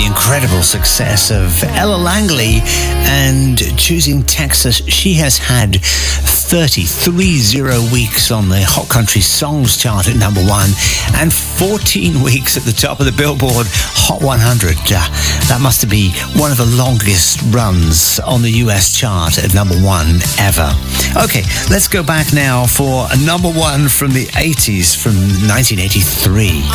Incredible success of Ella Langley and Choosing Texas. She has had 33 weeks on the Hot Country Songs chart at number one and 14 weeks at the top of the Billboard Hot 100. That must be one of the longest runs on the US chart at number one ever. Okay, let's go back now for a number one from the 80s, from 1983.